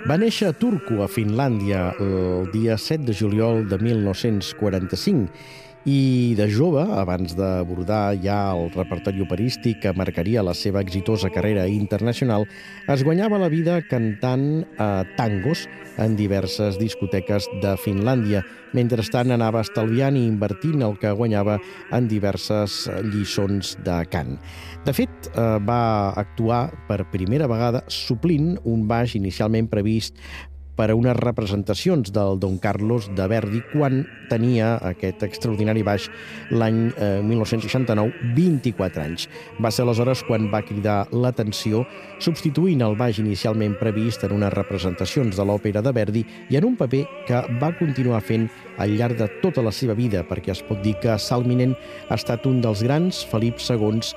Va néixer a Turku, a Finlàndia, el dia 7 de juliol de 1945 i de jove, abans d'abordar ja el repertori operístic que marcaria la seva exitosa carrera internacional, es guanyava la vida cantant tangos en diverses discoteques de Finlàndia. Mentrestant anava estalviant i invertint el que guanyava en diverses lliçons de cant. De fet, va actuar per primera vegada suplint un baix inicialment previst per a unes representacions del Don Carlos de Verdi quan tenia aquest extraordinari baix l'any 1969, 24 anys. Va ser aleshores quan va cridar l'atenció substituint el baix inicialment previst en unes representacions de l'òpera de Verdi i en un paper que va continuar fent al llarg de tota la seva vida, perquè es pot dir que Salminen ha estat un dels grans Felip II